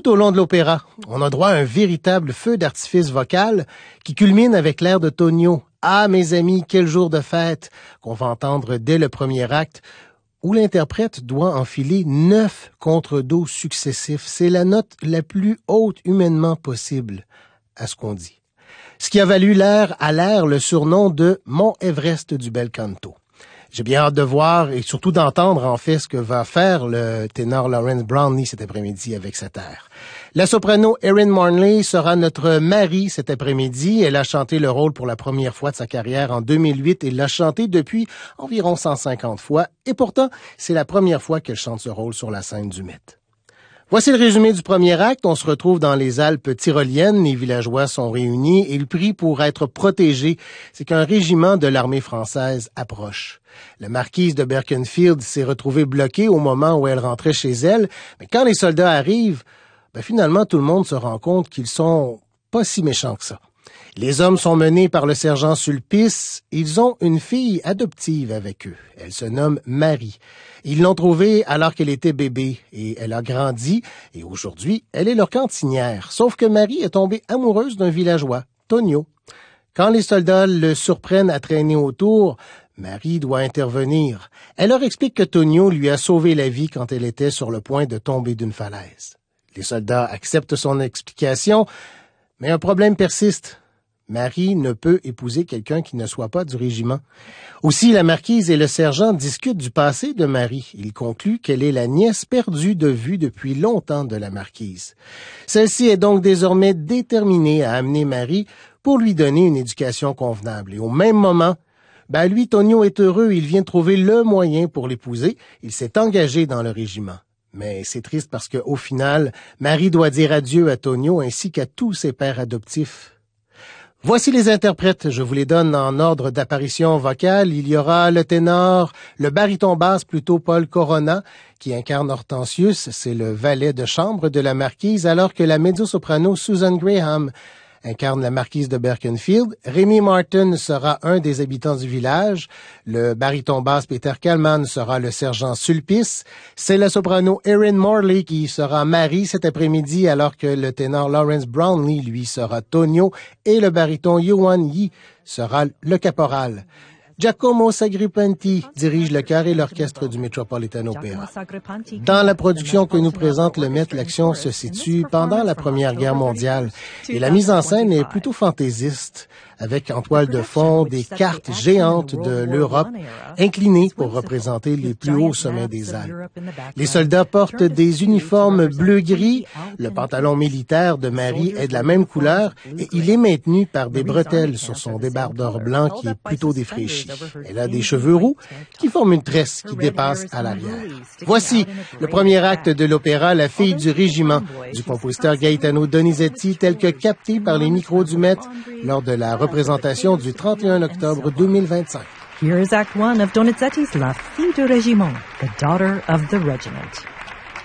Tout au long de l'opéra, on a droit à un véritable feu d'artifice vocal qui culmine avec l'air de Tonio, « Ah, mes amis, quel jour de fête !» qu'on va entendre dès le premier acte, où l'interprète doit enfiler 9 contre-dos successifs. C'est la note la plus haute humainement possible, à ce qu'on dit. Ce qui a valu à l'air le surnom de Mont Everest du bel canto. J'ai bien hâte de voir et surtout d'entendre en fait ce que va faire le ténor Lawrence Brownlee cet après-midi avec cet air. La soprano Erin Marley sera notre Marie cet après-midi. Elle a chanté le rôle pour la première fois de sa carrière en 2008 et l'a chanté depuis environ 150 fois. Et pourtant, c'est la première fois qu'elle chante ce rôle sur la scène du Met. Voici le résumé du premier acte. On se retrouve dans les Alpes tyroliennes. Les villageois sont réunis et ils prient pour être protégés. C'est qu'un régiment de l'armée française approche. La marquise de Berkenfield s'est retrouvée bloquée au moment où elle rentrait chez elle. Mais quand les soldats arrivent, finalement, tout le monde se rend compte qu'ils sont pas si méchants que ça. Les hommes sont menés par le sergent Sulpice. Ils ont une fille adoptive avec eux. Elle se nomme Marie. Ils l'ont trouvée alors qu'elle était bébé et elle a grandi et aujourd'hui, elle est leur cantinière. Sauf que Marie est tombée amoureuse d'un villageois, Tonio. Quand les soldats le surprennent à traîner autour, Marie doit intervenir. Elle leur explique que Tonio lui a sauvé la vie quand elle était sur le point de tomber d'une falaise. Les soldats acceptent son explication, mais un problème persiste. Marie ne peut épouser quelqu'un qui ne soit pas du régiment. Aussi, la marquise et le sergent discutent du passé de Marie. Ils concluent qu'elle est la nièce perdue de vue depuis longtemps de la marquise. Celle-ci est donc désormais déterminée à amener Marie pour lui donner une éducation convenable. Et au même moment, lui, Tonio est heureux. Il vient de trouver le moyen pour l'épouser. Il s'est engagé dans le régiment. Mais c'est triste parce qu'au final, Marie doit dire adieu à Tonio ainsi qu'à tous ses pères adoptifs. Voici les interprètes, je vous les donne en ordre d'apparition vocale. Il y aura le ténor, le baryton basse plutôt Paul Corona, qui incarne Hortensius, c'est le valet de chambre de la marquise, alors que la mezzo-soprano Susan Graham incarne la marquise de Berkenfield. Rémi Martin sera un des habitants du village. Le baryton basse Peter Kallman sera le sergent Sulpice. C'est la soprano Erin Marley qui sera Marie cet après-midi, alors que le ténor Lawrence Brownlee, lui, sera Tonio et le baryton Yuan Yi sera le caporal. Giacomo Sagrippanti dirige le chœur et l'orchestre du Metropolitan Opera. Dans la production que nous présente le Met, l'action se situe pendant la Première Guerre mondiale et la mise en scène est plutôt fantaisiste, avec en toile de fond des cartes géantes de l'Europe inclinées pour représenter les plus hauts sommets des Alpes. Les soldats portent des uniformes bleu-gris, le pantalon militaire de Marie est de la même couleur et il est maintenu par des bretelles sur son débardeur blanc qui est plutôt défraîchi. Elle a des cheveux roux qui forment une tresse qui dépasse à l'arrière. Voici le premier acte de l'opéra La fille du régiment du compositeur Gaetano Donizetti tel que capté par les micros du Met lors de la représentation du 31 octobre 2025. Here is Act 1 of Donizetti's La fille du régiment, the daughter of the regiment.